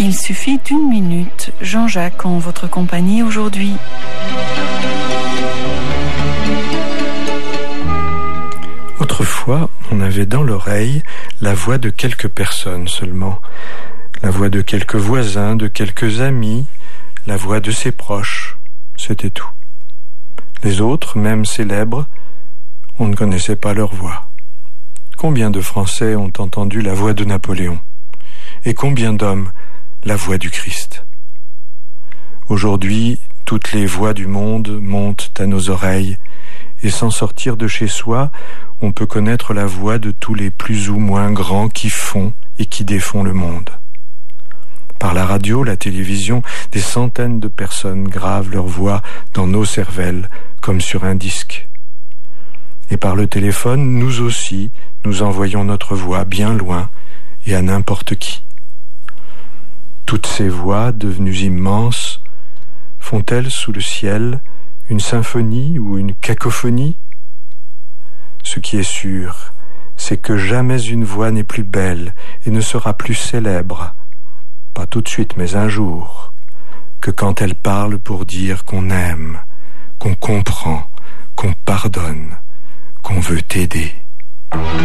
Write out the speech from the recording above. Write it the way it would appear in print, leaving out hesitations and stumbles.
Il suffit d'1 minute. Jean-Jacques en votre compagnie aujourd'hui. Autrefois, on avait dans l'oreille la voix de quelques personnes seulement. La voix de quelques voisins, de quelques amis, la voix de ses proches. C'était tout. Les autres, même célèbres, on ne connaissait pas leur voix. Combien de Français ont entendu la voix de Napoléon? Et combien d'hommes la voix du Christ? Aujourd'hui, toutes les voix du monde montent à nos oreilles, et sans sortir de chez soi, on peut connaître la voix de tous les plus ou moins grands qui font et qui défont le monde. Par la radio, la télévision, des centaines de personnes gravent leur voix dans nos cervelles comme sur un disque. Et par le téléphone, nous aussi, nous envoyons notre voix bien loin et à n'importe qui. Toutes ces voix, devenues immenses, font-elles sous le ciel une symphonie ou une cacophonie? Ce qui est sûr, c'est que jamais une voix n'est plus belle et ne sera plus célèbre, pas tout de suite mais un jour, que quand elle parle pour dire qu'on aime, qu'on comprend, qu'on pardonne, qu'on veut aider.